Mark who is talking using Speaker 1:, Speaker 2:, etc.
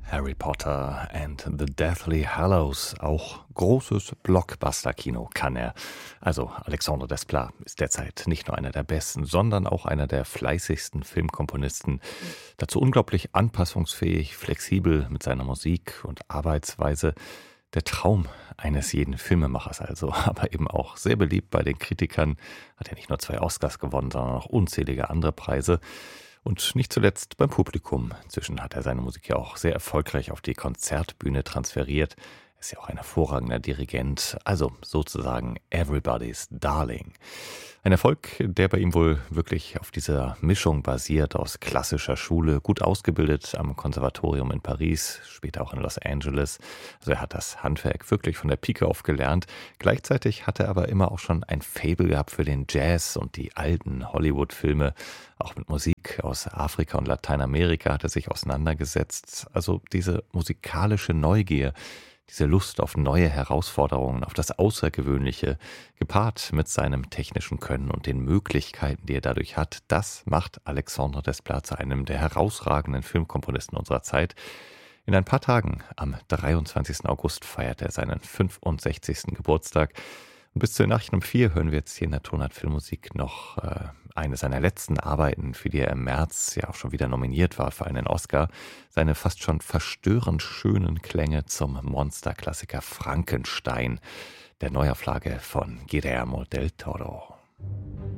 Speaker 1: Harry Potter and the Deathly Hallows, auch großes Blockbuster-Kino kann er. Also Alexandre Desplat ist derzeit nicht nur einer der besten, sondern auch einer der fleißigsten Filmkomponisten. Dazu unglaublich anpassungsfähig, flexibel mit seiner Musik und Arbeitsweise. Der Traum eines jeden Filmemachers also, aber eben auch sehr beliebt bei den Kritikern. Hat ja nicht nur 2 Oscars gewonnen, sondern auch unzählige andere Preise. Und nicht zuletzt beim Publikum. Inzwischen hat er seine Musik ja auch sehr erfolgreich auf die Konzertbühne transferiert. Er ist ja auch ein hervorragender Dirigent, also sozusagen Everybody's Darling. Ein Erfolg, der bei ihm wohl wirklich auf dieser Mischung basiert aus klassischer Schule, gut ausgebildet am Konservatorium in Paris, später auch in Los Angeles. Also er hat das Handwerk wirklich von der Pike auf gelernt. Gleichzeitig hat er aber immer auch schon ein Faible gehabt für den Jazz und die alten Hollywood-Filme. Auch mit Musik aus Afrika und Lateinamerika hat er sich auseinandergesetzt. Also diese musikalische Neugier, diese Lust auf neue Herausforderungen, auf das Außergewöhnliche, gepaart mit seinem technischen Können und den Möglichkeiten, die er dadurch hat, das macht Alexandre Desplat zu einem der herausragenden Filmkomponisten unserer Zeit. In ein paar Tagen, am 23. August, feiert er seinen 65. Geburtstag. Und bis zur Nachricht um 4 hören wir jetzt hier in der Tonart Filmmusik noch eine seiner letzten Arbeiten, für die er im März ja auch schon wieder nominiert war für einen Oscar. Seine fast schon verstörend schönen Klänge zum Monsterklassiker Frankenstein, der Neuauflage von Guillermo del Toro.